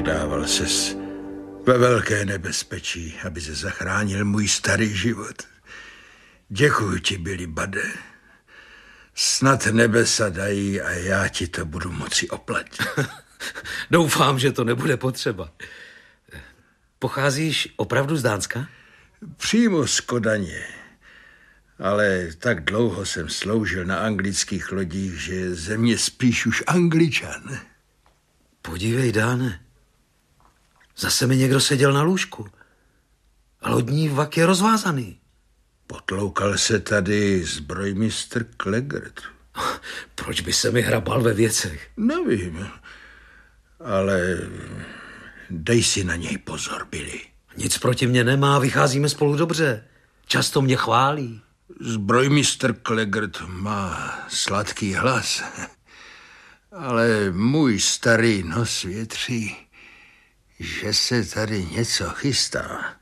Vydával ses ve velké nebezpečí, aby se zachránil můj starý život. Děkuji ti, Billy Bade. Snad nebesa dají a já ti to budu moci oplatit. Doufám, že to nebude potřeba. Pocházíš opravdu z Dánska? Přímo z Kodaně. Ale tak dlouho jsem sloužil na anglických lodích, že je ze mě spíš už Angličan. Podívej, Dáne. Zase mi někdo seděl na lůžku. A lodní vak je rozvázaný. Potloukal se tady zbrojmistr Klegert. Proč by se mi hrabal ve věcech? Nevím, ale dej si na něj pozor, Billy. Nic proti mně nemá, vycházíme spolu dobře. Často mě chválí. Zbrojmistr Klegert má sladký hlas, ale můj starý nos větří, že se tady něco chystá.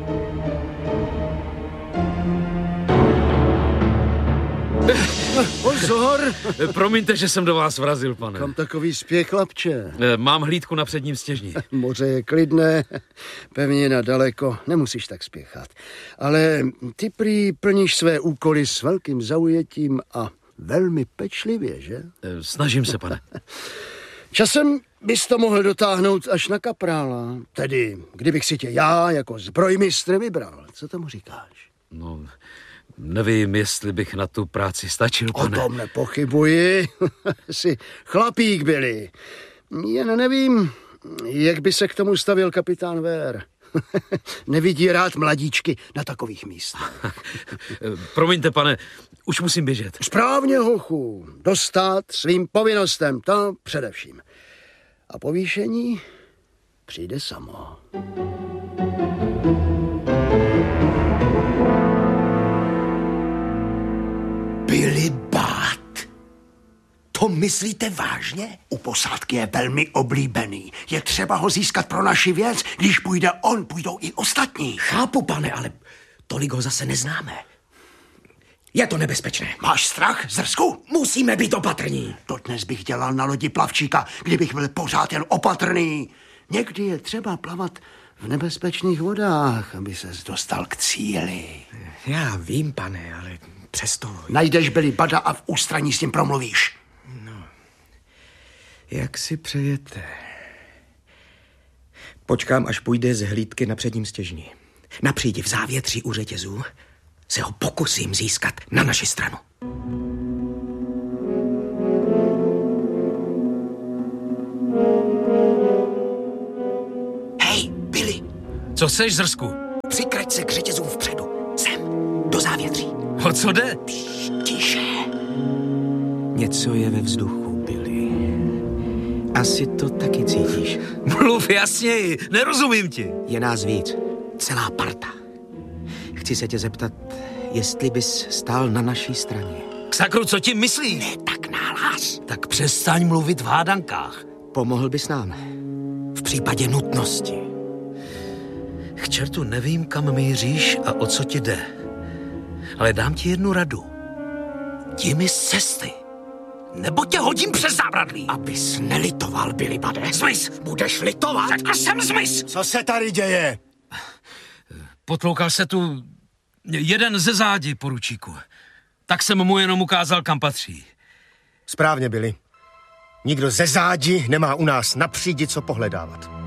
Pozor! Promiňte, že jsem do vás vrazil, pane. Kam takový spěch, chlapče? Mám hlídku na předním stěžni. Moře je klidné, pevnina daleko, nemusíš tak spěchat. Ale ty prý plníš své úkoly s velkým zaujetím a velmi pečlivě, že? Snažím se, pane. Časem bys to mohl dotáhnout až na kaprála. Tedy, kdybych si tě já jako zbrojmistr vybral. Co tomu říkáš? No, nevím, jestli bych na tu práci stačil, pane. O tom nepochybuji. Jsi chlapík, Billy. Jen nevím, jak by se k tomu stavil kapitán Weir. Nevidí rád mladíčky na takových místech. Promiňte, pane, už musím běžet. Správně, hochu. Dostat svým povinnostem, to především. A povýšení přijde samo. Billy Bade. To myslíte vážně? U posádky je velmi oblíbený. Je třeba ho získat pro naši věc. Když půjde on, půjdou i ostatní. Chápu, pane, ale tolik ho zase neznáme. Je to nebezpečné. Máš strach, Zrsku? Musíme být opatrní. Dodnes bych dělal na lodi plavčíka, kdybych byl pořád jen opatrný. Někdy je třeba plavat v nebezpečných vodách, aby ses dostal k cíli. Já vím, pane, ale přesto... Najdeš Billy Bada a v ústraní s ním promluvíš. No, jak si přejete. Počkám, až půjde z hlídky na předním stěžni. Napříď v závětří u řetězů se ho pokusím získat na naši stranu. Hej, Billy! Co seš, Zrsku? Přikrať se k řetězům vpředu. Sem, do závětří. O co jde? Tiše. Něco je ve vzduchu, Billy. Asi to taky cítíš. Mluv jasněji, nerozumím ti. Je nás víc. Celá parta. Chci se tě zeptat, jestli bys stál na naší straně. K sakru, co tím myslíš? Ne tak nahlas. Tak přestaň mluvit v hádankách. Pomohl bys nám. V případě nutnosti. K čertu nevím, kam míříš a o co ti jde. Ale dám ti jednu radu. Jdi mi z cesty. Nebo tě hodím přes zábradlí. Abys nelitoval, Billy Bade. Zmiz! Budeš litovat? Řekl jsem zmiz! Co se tady děje? Potloukal se tu jeden ze zádi, poručíku. Tak jsem mu jenom ukázal, kam patří. Správně, Billy. Nikdo ze zádi nemá u nás napřídi co pohledávat.